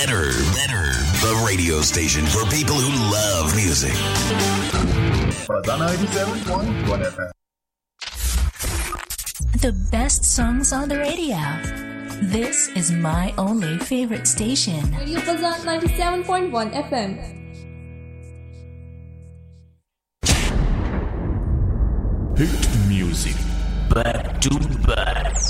The radio station for people who love music. Fazan 97.1 FM. The best songs on the radio. This is my only favorite station. Radio Fazan 97.1 FM. Hit music back to back.